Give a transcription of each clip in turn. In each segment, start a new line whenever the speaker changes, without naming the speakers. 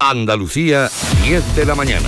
Andalucía, 10 de la mañana.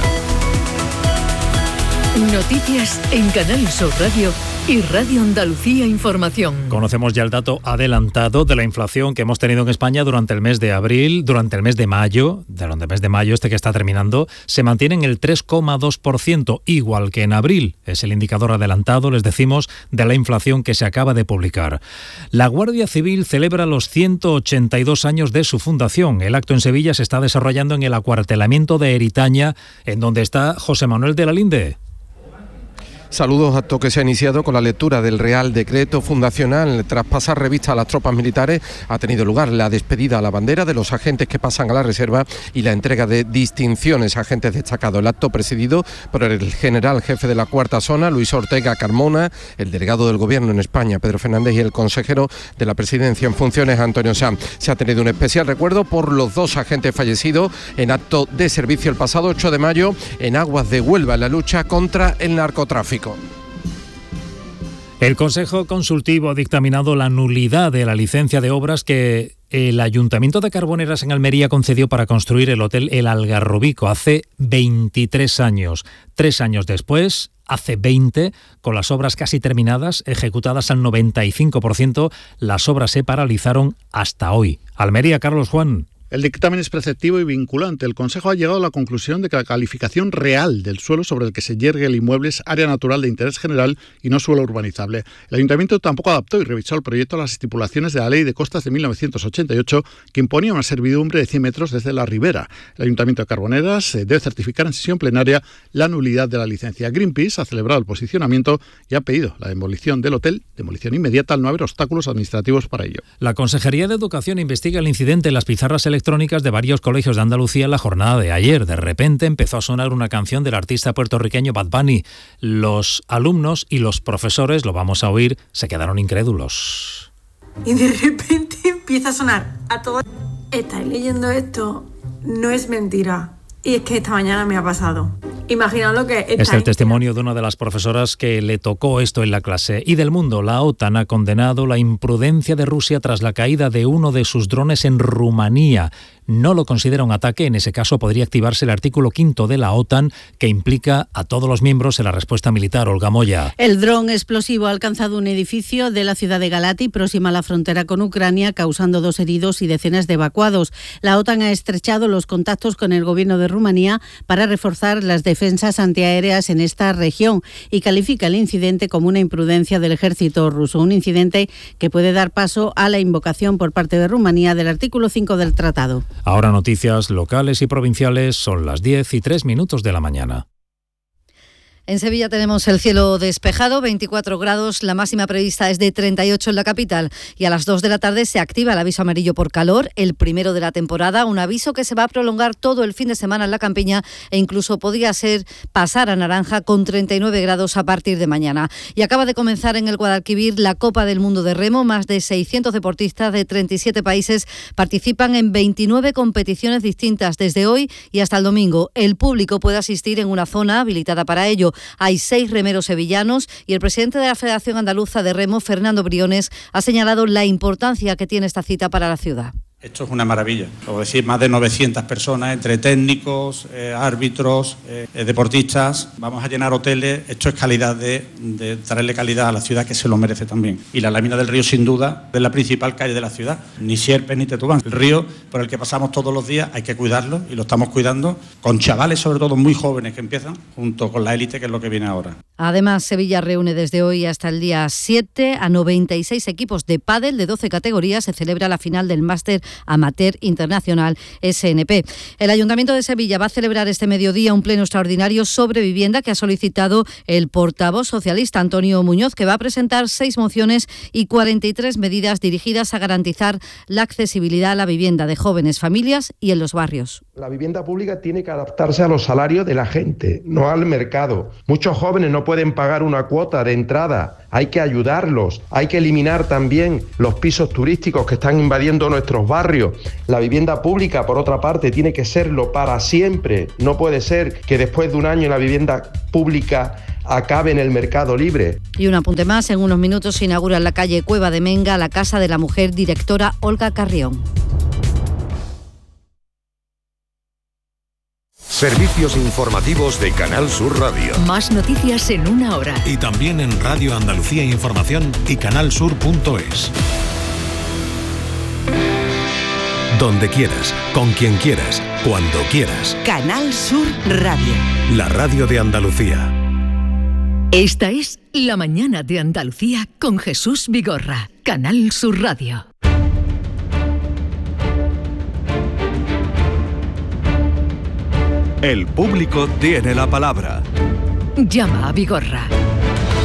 Noticias en Canal Sur Radio y Radio Andalucía Información.
Conocemos ya el dato adelantado de la inflación que hemos tenido en España durante el mes de abril, durante el mes de mayo, este que está terminando, se mantiene en el 3,2%, igual que en abril. Es el indicador adelantado, les decimos, de la inflación que se acaba de publicar. La Guardia Civil celebra los 182 años de su fundación. El acto en Sevilla se está desarrollando en el acuartelamiento de Eritaña, en donde está José Manuel de la Linde.
Saludos, acto que se ha iniciado con la lectura del Real Decreto Fundacional. Tras pasar revista a las tropas militares, ha tenido lugar la despedida a la bandera de los agentes que pasan a la reserva y la entrega de distinciones a agentes destacados. El acto presidido por el general jefe de la Cuarta Zona, Luis Ortega Carmona, el delegado del Gobierno en España, Pedro Fernández, y el consejero de la Presidencia en funciones, Antonio Sanz. Se ha tenido un especial recuerdo por los dos agentes fallecidos en acto de servicio el pasado 8 de mayo en aguas de Huelva, en la lucha contra el narcotráfico.
El Consejo Consultivo ha dictaminado la nulidad de la licencia de obras que el Ayuntamiento de Carboneras en Almería concedió para construir el hotel El Algarrobico hace 23 años. 3 años después, hace 20, con las obras casi terminadas, ejecutadas al 95%, las obras se paralizaron hasta hoy. Almería, Carlos Juan.
El dictamen es preceptivo y vinculante. El Consejo ha llegado a la conclusión de que la calificación real del suelo sobre el que se yergue el inmueble es área natural de interés general y no suelo urbanizable. El Ayuntamiento tampoco adaptó y revisó el proyecto a las estipulaciones de la Ley de Costas de 1988, que imponía una servidumbre de 100 metros desde la ribera. El Ayuntamiento de Carboneras debe certificar en sesión plenaria la nulidad de la licencia. Greenpeace ha celebrado el posicionamiento y ha pedido la demolición del hotel, demolición inmediata al no haber obstáculos administrativos para ello.
La Consejería de Educación investiga el incidente en las pizarras electrónicas de varios colegios de Andalucía en la jornada de ayer. De repente empezó a sonar una canción del artista puertorriqueño Bad Bunny. Los alumnos y los profesores, lo vamos a oír, se quedaron incrédulos.
Y de repente empieza a sonar a todos. Estáis leyendo esto, no es mentira. Y es que esta mañana me ha pasado. Imaginaos lo que
es el testimonio de una de las profesoras que le tocó esto en la clase. Y del mundo, la OTAN ha condenado la imprudencia de Rusia tras la caída de uno de sus drones en Rumanía. No lo considera un ataque, en ese caso podría activarse el artículo 5 de la OTAN, que implica a todos los miembros en la respuesta militar. Olga Moya.
El dron explosivo ha alcanzado un edificio de la ciudad de Galati, próxima a la frontera con Ucrania, causando 2 heridos y decenas de evacuados. La OTAN ha estrechado los contactos con el gobierno de Rumanía para reforzar las defensas antiaéreas en esta región y califica el incidente como una imprudencia del ejército ruso, un incidente que puede dar paso a la invocación por parte de Rumanía del artículo 5 del tratado.
Ahora noticias locales y provinciales, son las 10:03 de la mañana.
En Sevilla tenemos el cielo despejado, 24 grados, la máxima prevista es de 38 en la capital y a las 2 de la tarde se activa el aviso amarillo por calor, el primero de la temporada, un aviso que se va a prolongar todo el fin de semana en la campiña e incluso podría ser pasar a naranja con 39 grados a partir de mañana. Y acaba de comenzar en el Guadalquivir la Copa del Mundo de Remo, más de 600 deportistas de 37 países participan en 29 competiciones distintas desde hoy y hasta el domingo. El público puede asistir en una zona habilitada para ello. Hay 6 remeros sevillanos y el presidente de la Federación Andaluza de Remo, Fernando Briones, ha señalado la importancia que tiene esta cita para la ciudad.
Esto es una maravilla, es decir, más de 900 personas, entre técnicos, árbitros, deportistas. Vamos a llenar hoteles. Esto es calidad de traerle calidad a la ciudad, que se lo merece también. Y la lámina del río, sin duda, es la principal calle de la ciudad. Ni Sierpes ni Tetubán. El río por el que pasamos todos los días hay que cuidarlo y lo estamos cuidando con chavales, sobre todo muy jóvenes, que empiezan, junto con la élite, que es lo que viene ahora.
Además, Sevilla reúne desde hoy hasta el día 7 a 96 equipos de pádel de 12 categorías. Se celebra la final del Máster Amateur Internacional SNP. El Ayuntamiento de Sevilla va a celebrar este mediodía un pleno extraordinario sobre vivienda que ha solicitado el portavoz socialista Antonio Muñoz, que va a presentar 6 mociones y 43 medidas dirigidas a garantizar la accesibilidad a la vivienda de jóvenes, familias y en los barrios.
La vivienda pública tiene que adaptarse a los salarios de la gente, no al mercado. Muchos jóvenes no pueden pagar una cuota de entrada. Hay que ayudarlos, hay que eliminar también los pisos turísticos que están invadiendo nuestros barrios. La vivienda pública, por otra parte, tiene que serlo para siempre. No puede ser que después de un año la vivienda pública acabe en el mercado libre.
Y un apunte más, en unos minutos se inaugura en la calle Cueva de Menga la Casa de la Mujer, directora Olga Carrión.
Servicios informativos de Canal Sur Radio.
Más noticias en una hora.
Y también en Radio Andalucía Información y canalsur.es. Donde quieras, con quien quieras, cuando quieras.
Canal Sur Radio.
La radio de Andalucía.
Esta es La Mañana de Andalucía con Jesús Vigorra. Canal Sur Radio.
El público tiene la palabra.
Llama a Vigorra.